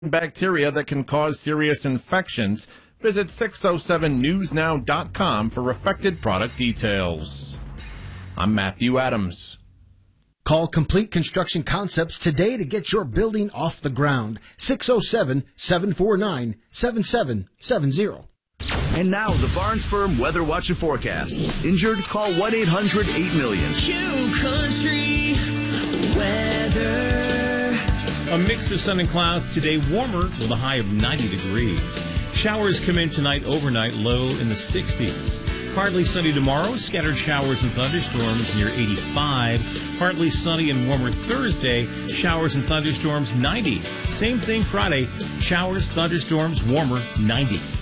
bacteria that can cause serious infections. Visit 607newsnow.com for affected product details. I'm Matthew Adams. Call Complete Construction Concepts today to get your building off the ground. 607-749-7770. And now the Barnes Firm Weather Watch and Forecast. Injured? Call 1-800-8-million. Q Country Weather. A mix of sun and clouds today, warmer with a high of 90 degrees. Showers come in tonight overnight, low in the 60s. Partly sunny tomorrow, scattered showers and thunderstorms near 85. Partly sunny and warmer Thursday, showers and thunderstorms 90. Same thing Friday, showers, thunderstorms, warmer 90.